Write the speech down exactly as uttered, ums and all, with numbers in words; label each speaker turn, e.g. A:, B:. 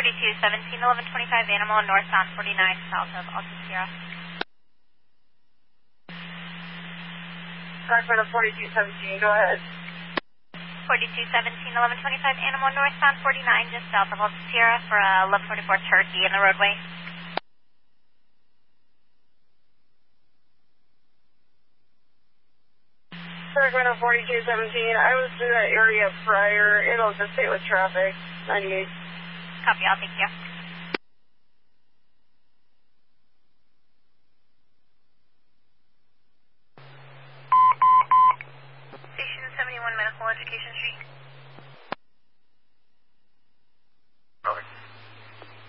A: forty-two seventeen, eleven twenty-five Animal, northbound forty-nine, south of Alta Sierra.
B: Sacramento forty-two seventeen, go ahead.
A: forty-two seventeen, eleven twenty-five Animal, northbound forty-nine, just south of Alta Sierra for uh, eleven forty-four Turkey in the roadway.
B: Sacramento forty-two seventeen, I was through that area prior. It'll just stay with traffic. ninety-eight.
A: Copy, I'll thank you.